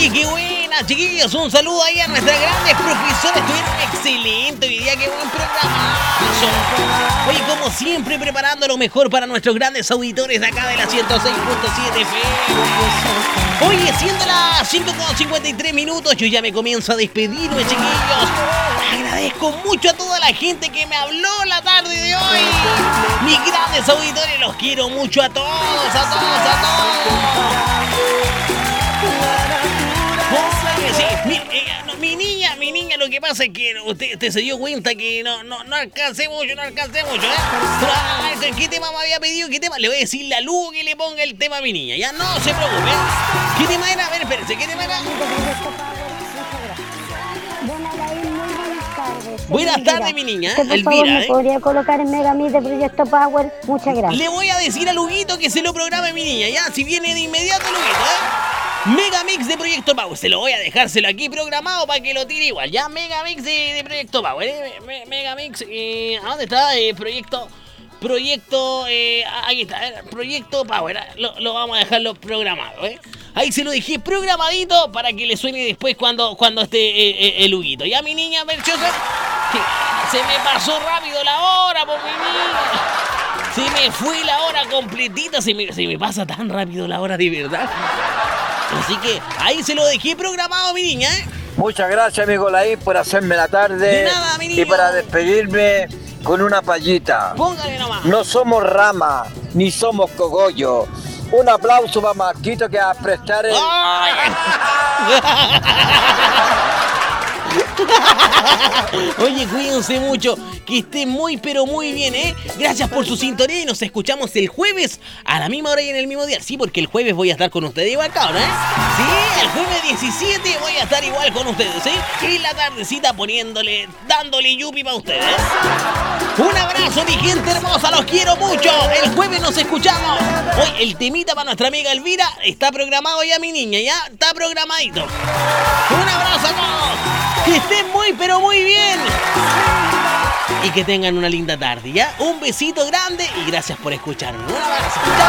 Oye, qué buena, chiquillos. Un saludo ahí a nuestras grandes profesoras. Estuvieron excelentes hoy día. Qué buen programazo. Oye, como siempre, preparando lo mejor para nuestros grandes auditores de acá de la 106.7 FM. Oye, siendo las 5:53 minutos, yo ya me comienzo a despedirme, chiquillos. Agradezco mucho a toda la gente que me habló la tarde de hoy. Mis grandes auditores, los quiero mucho a todos, a todos, a todos. Oye, sí, mi niña, lo que pasa es que usted se dio cuenta que no alcancé mucho, Pero, ¿qué tema me había pedido? ¿Qué tema? Le voy a decirle a Lugo que le ponga el tema a mi niña, ya no se preocupe. ¿Qué tema era? A ver, espérense, ¿qué tema era? Buenas tardes, mi niña, por Elvira, favor, ¿me podría colocar en Megamix de Proyecto Power? Muchas gracias. Le voy a decir a Luguito que se lo programe mi niña, ya, si viene de inmediato, Luguito, Megamix de Proyecto Power, se lo voy a dejárselo aquí programado para que lo tire igual, ya, Megamix de Proyecto Power, Megamix, ¿a dónde está? Proyecto, aquí está, Proyecto Power, lo vamos a dejarlo programado, Ahí se lo dejé programadito para que le suene después cuando esté el Huguito. Ya, mi niña preciosa, se me pasó rápido la hora, por mi niña. Se me fue la hora completita, se me pasa tan rápido la hora, de verdad. Así que ahí se lo dejé programado, mi niña, Muchas gracias, amigo Laín, por hacerme la tarde. De nada, mi niño. Y para despedirme con una payita. Póngale nomás. No somos rama, ni somos cogollo. Un aplauso para Marquito que va a prestar el... Oye, cuídense mucho, que estén muy pero muy bien, Gracias por su sintonía y nos escuchamos el jueves a la misma hora y en el mismo día. Sí, porque el jueves voy a estar con ustedes igual, cabrón, Sí, el jueves 17 voy a estar igual con ustedes, Y la tardecita dándole yupi para ustedes. Un abrazo, mi gente hermosa, los quiero mucho. El jueves nos escuchamos. Hoy el temita para nuestra amiga Elvira está programado ya, mi niña, ya está programadito. Un abrazo a todos. Que estén muy pero muy bien. Y que tengan una linda tarde, ¿ya? Un besito grande y gracias por escucharme. Un abrazo. ¡Chao!